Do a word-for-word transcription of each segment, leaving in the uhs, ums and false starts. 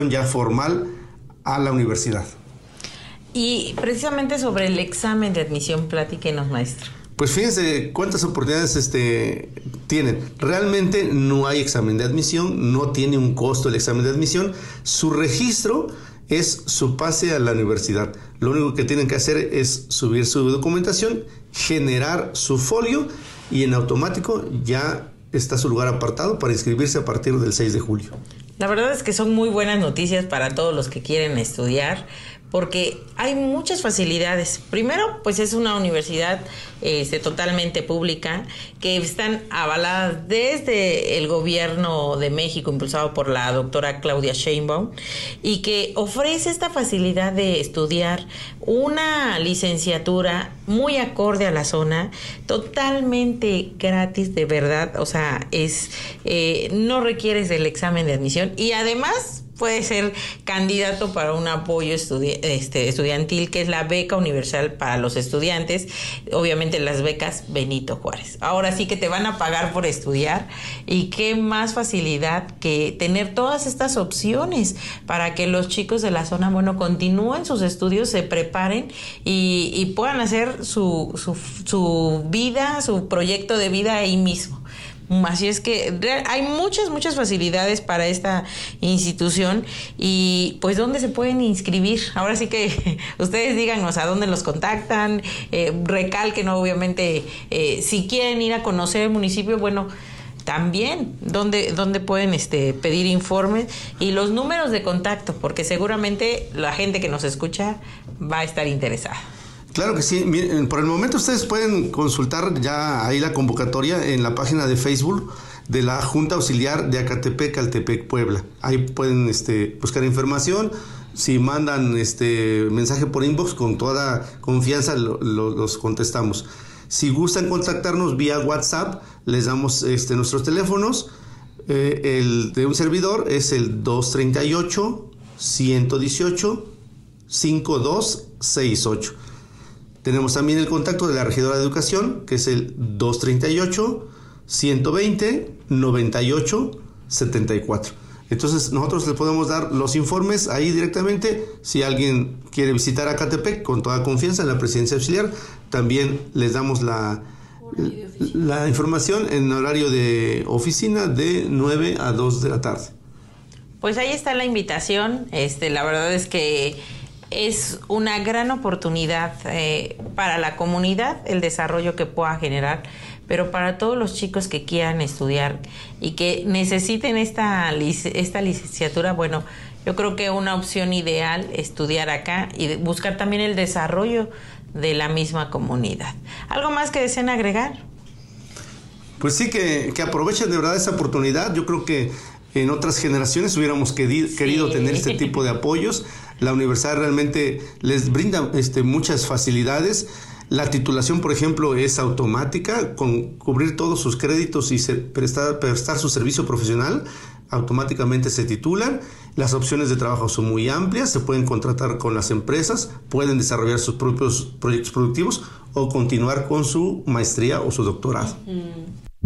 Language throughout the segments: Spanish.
ya formal a la universidad. Y precisamente sobre el examen de admisión, platíquenos, maestro. Pues fíjense cuántas oportunidades este, tienen. Realmente no hay examen de admisión, no tiene un costo el examen de admisión. Su registro es su pase a la universidad. Lo único que tienen que hacer es subir su documentación, generar su folio y en automático ya está su lugar apartado para inscribirse a partir del seis de julio. La verdad es que son muy buenas noticias para todos los que quieren estudiar, porque hay muchas facilidades. Primero, pues es una universidad este, totalmente pública, que están avaladas desde el gobierno de México, impulsado por la doctora Claudia Sheinbaum, y que ofrece esta facilidad de estudiar una licenciatura muy acorde a la zona, totalmente gratis, de verdad. O sea, es eh, no requieres el examen de admisión y además puede ser candidato para un apoyo estudi- este, estudiantil, que es la beca universal para los estudiantes, obviamente las becas Benito Juárez. Ahora sí que te van a pagar por estudiar, y qué más facilidad que tener todas estas opciones para que los chicos de la zona, bueno, continúen sus estudios, se preparen y, y puedan hacer su, su, su vida, su proyecto de vida ahí mismo. Así es que hay muchas, muchas facilidades para esta institución. Y pues, ¿dónde se pueden inscribir? Ahora sí que ustedes díganos a dónde los contactan, eh, recalquen obviamente, eh, si quieren ir a conocer el municipio, bueno, también dónde, dónde pueden este, pedir informes y los números de contacto, porque seguramente la gente que nos escucha va a estar interesada. Claro que sí. Miren, por el momento ustedes pueden consultar ya ahí la convocatoria en la página de Facebook de la Junta Auxiliar de Acatepec, Caltepec, Puebla. Ahí pueden este, buscar información. Si mandan este mensaje por inbox, con toda confianza lo, lo, los contestamos. Si gustan contactarnos vía WhatsApp, les damos este, nuestros teléfonos. Eh, el de un servidor es el dos treinta y ocho, ciento dieciocho, cincuenta y dos sesenta y ocho. Tenemos también el contacto de la Regidora de Educación, que es el dos treinta y ocho, ciento veinte, noventa y ocho, setenta y cuatro. Entonces nosotros les podemos dar los informes ahí directamente. Si alguien quiere visitar Acatepec, con toda confianza en la Presidencia Auxiliar, también les damos la, la información en horario de oficina de nueve a dos de la tarde. Pues ahí está la invitación. Este, la verdad es que es una gran oportunidad eh, para la comunidad, el desarrollo que pueda generar, pero para todos los chicos que quieran estudiar y que necesiten esta, esta licenciatura, bueno, yo creo que una opción ideal es estudiar acá y buscar también el desarrollo de la misma comunidad. ¿Algo más que deseen agregar? Pues sí, que, que aprovechen de verdad esa oportunidad. Yo creo que en otras generaciones hubiéramos querido, sí. querido tener este tipo de apoyos. La universidad realmente les brinda este, muchas facilidades. La titulación, por ejemplo, es automática, con cubrir todos sus créditos y ser, prestar, prestar su servicio profesional, automáticamente se titulan. Las opciones de trabajo son muy amplias, se pueden contratar con las empresas, pueden desarrollar sus propios proyectos productivos o continuar con su maestría o su doctorado. Uh-huh.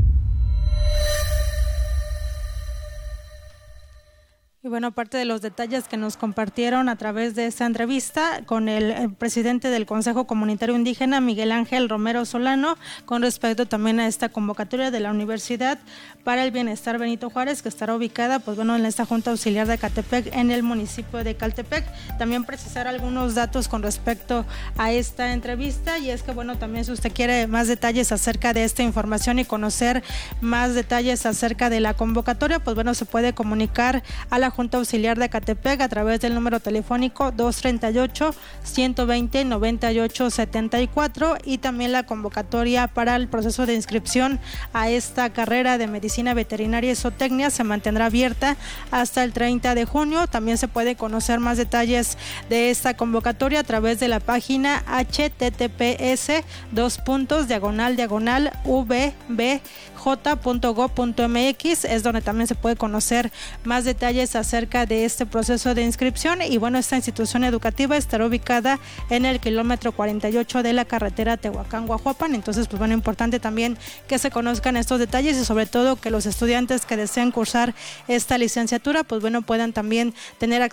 Y bueno, aparte de los detalles que nos compartieron a través de esta entrevista con el, el presidente del Consejo Comunitario Indígena, Miguel Ángel Romero Solano, con respecto también a esta convocatoria de la Universidad para el Bienestar Benito Juárez, que estará ubicada, pues bueno, en esta Junta Auxiliar de Acatepec, en el municipio de Caltepec. También precisar algunos datos con respecto a esta entrevista, y es que bueno, también si usted quiere más detalles acerca de esta información y conocer más detalles acerca de la convocatoria, pues bueno, se puede comunicar a la Junta Auxiliar de Acatepec a través del número telefónico dos treinta y ocho, ciento veinte, noventa y ocho, setenta y cuatro, y también la convocatoria para el proceso de inscripción a esta carrera de medicina veterinaria y zootecnia se mantendrá abierta hasta el treinta de junio. También se puede conocer más detalles de esta convocatoria a través de la página h t t p s dos puntos diagonal diagonal v b j punto gob punto m x, es donde también se puede conocer más detalles acerca de este proceso de inscripción. Y bueno, esta institución educativa estará ubicada en el kilómetro cuarenta y ocho de la carretera Tehuacán-Guajuapan. Entonces, pues bueno, importante también que se conozcan estos detalles y sobre todo que los estudiantes que deseen cursar esta licenciatura, pues bueno, puedan también tener acceso